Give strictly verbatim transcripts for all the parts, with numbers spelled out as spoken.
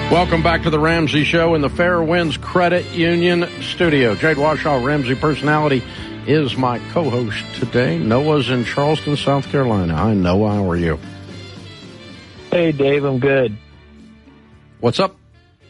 Welcome back to the Ramsey Show in the Fair Winds Credit Union studio. Jade Washoe, Ramsey Personality, is my co-host today. Noah's in Charleston, South Carolina. Hi, Noah. How are you? Hey, Dave. I'm good. What's up?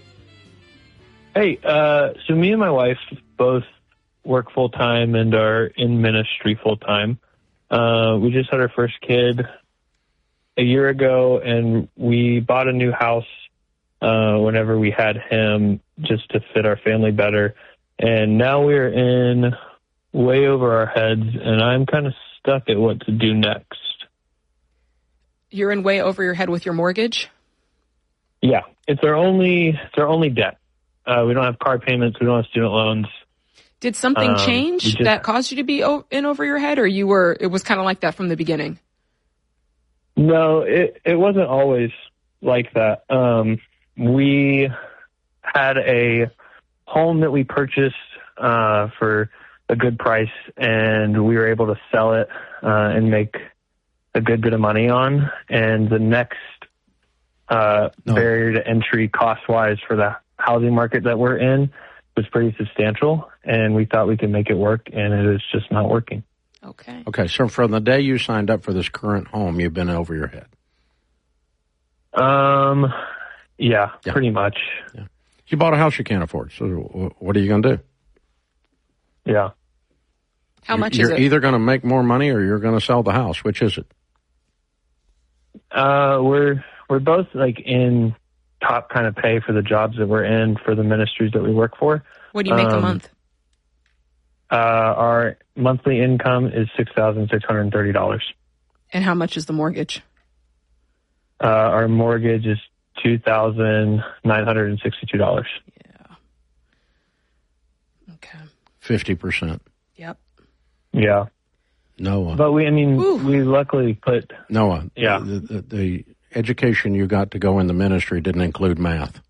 Hey, uh, so me and my wife both work full-time and are in ministry full-time. Uh, we just had our first kid a year ago, and we bought a new house Uh, whenever we had him, just to fit our family better. And now we're in way over our heads, and I'm kind of stuck at what to do next. You're in way over your head with your mortgage? Yeah, it's our only it's our only debt. Uh, we don't have car payments. We don't have student loans. Did something Um, change we just- that caused you to be o- in over your head, or you were? It was kind of like that from the beginning? No, it it wasn't always like that. Um, we had a home that we purchased uh, for a good price, and we were able to sell it uh, and make a good bit of money on. And the next uh, No. barrier to entry cost-wise for the housing market that we're in was pretty substantial, and we thought we could make it work, and it is just not working. Okay. Okay, so from the day you signed up for this current home, you've been over your head. Um, yeah, Yeah. pretty much. You bought a house you can't afford, so wh- what are you going to do? Yeah. How You're- much You're is it? either going to make more money or you're going to sell the house. Which is it? Uh, we're we're both like in top kind of pay for the jobs that we're in for the ministries that we work for. What do you make a um, month? Uh, our monthly income is six thousand six hundred and thirty dollars. And how much is the mortgage? Uh, our mortgage is two thousand nine hundred and sixty-two dollars. Yeah. Okay. fifty percent. Yep. Yeah, Noah. but we, I mean, Ooh. we luckily put. Noah. Yeah. The, the, the education you got to go in the ministry didn't include math.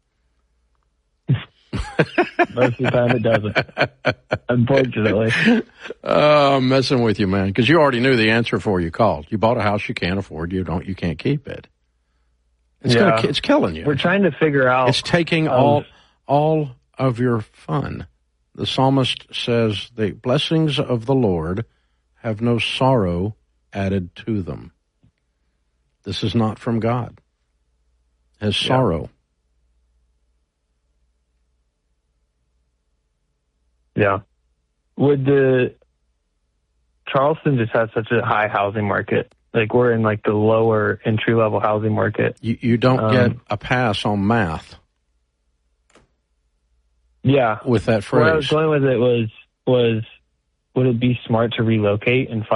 Most of the time, it doesn't. Unfortunately. Oh, I'm messing with you, man, because you already knew the answer before you called. You bought a house you can't afford. You don't. You can't keep it. It's Yeah. gonna, it's killing you. We're trying to figure out. It's taking um, all all of your fun. The psalmist says, "The blessings of the Lord have no sorrow added to them." This is not from God. It has Yeah. sorrow. Yeah. Would the Charleston just has such a high housing market? Like we're in like the lower entry level housing market. You, you don't Um, get a pass on math Yeah. with that Where I was phrase. going with it was was would it be smart to relocate and find